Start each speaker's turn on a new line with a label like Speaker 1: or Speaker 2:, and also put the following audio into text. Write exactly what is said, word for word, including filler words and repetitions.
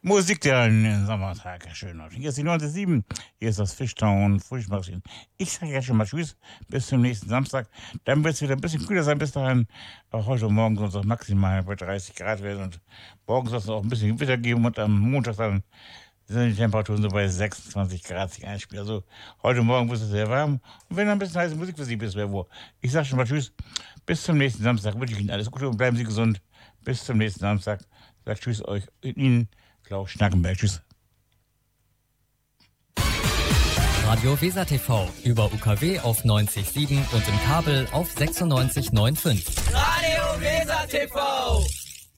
Speaker 1: Musik der Sommertag, schön. Hier ist die neunzig Komma sieben, hier ist das Fishtown Frühstücksmagazin. Ich sage ja schon mal Tschüss, bis zum nächsten Samstag. Dann wird es wieder ein bisschen kühler sein bis dahin. Auch heute und morgen soll es auch maximal bei dreißig Grad werden und morgen soll es auch ein bisschen Gewitter geben und am Montag dann sind die Temperaturen so bei sechsundzwanzig Grad sich einspielen. Also heute Morgen wird es sehr warm und wenn dann ein bisschen heiße Musik für Sie bis wäre wo. Ich sage schon mal Tschüss, bis zum nächsten Samstag. Wünsche ich Ihnen alles Gute und bleiben Sie gesund. Bis zum nächsten Samstag. Sagt Tschüss euch, Ihnen, Klaus Schnackenberg. Tschüss.
Speaker 2: Radio Weser T V über U K W auf neunzig Komma sieben und im Kabel auf sechsundneunzig Komma fünfundneunzig.
Speaker 3: Radio Weser T V